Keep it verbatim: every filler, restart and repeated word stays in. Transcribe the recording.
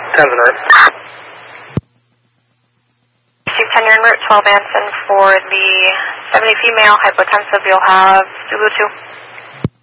Route. ten, you're en route twelve Anson for the seventy female hypotensive. You'll have Zulu two.